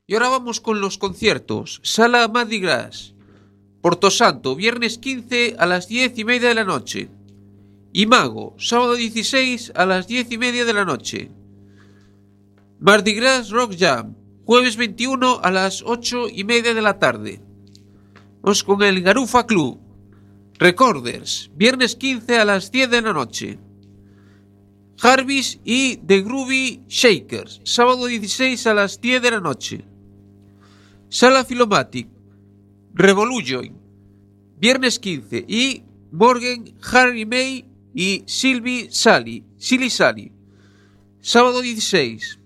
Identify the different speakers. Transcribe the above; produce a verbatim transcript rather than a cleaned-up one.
Speaker 1: Y ahora vamos con los conciertos. Sala Mardi Gras, Portosanto, viernes quince a las diez y media de la noche. Imago, sábado dieciséis a las diez y media de la noche. Mardi Gras Rock Jam, jueves veintiuno a las ocho y media de la tarde. Vamos con el Garufa Club, Recorders, viernes quince a las diez de la noche. Jarvis y The Groovy Shakers, sábado dieciséis a las diez de la noche. Sala Philomatic, Revolution, viernes quince, y Morgan, Harry May y Sylvie Sally, Silly Sally, sábado dieciséis.